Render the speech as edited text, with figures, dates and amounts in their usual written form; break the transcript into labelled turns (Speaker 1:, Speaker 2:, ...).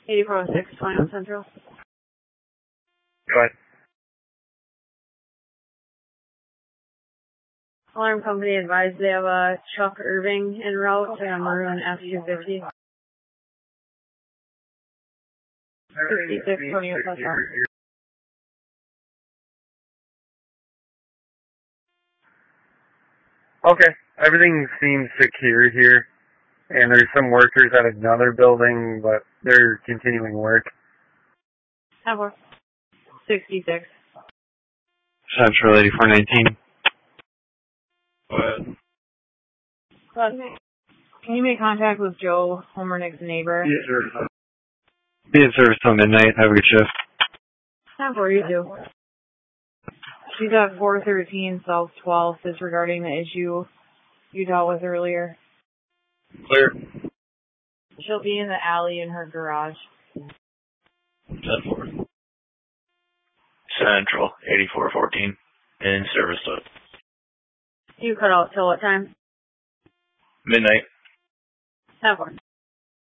Speaker 1: 8406, 21 Central.
Speaker 2: Go ahead.
Speaker 1: Alarm company advised they have a Chuck Irving en route to a maroon F-250. 66, 28 plus one.
Speaker 2: Okay, everything seems secure here, and there's some workers at another building, but they're continuing work.
Speaker 1: Have 66.
Speaker 3: Central 8419.
Speaker 1: Can you make contact with Joe, Homernick's neighbor?
Speaker 3: Yes, sir. Be in service till midnight. Have a good shift.
Speaker 1: Have you do. She's at 413 South 12th. Is regarding the issue you dealt with earlier.
Speaker 4: Clear.
Speaker 1: She'll be in the alley in her garage.
Speaker 4: 10-4. Central 8414. In service till
Speaker 1: You cut out till what time?
Speaker 4: midnight.
Speaker 1: Have one.